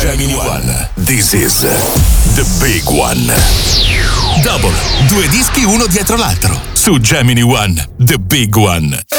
Gemini One. This is the big one. Double, 2 dischi uno dietro l'altro. Su Gemini One, the big one.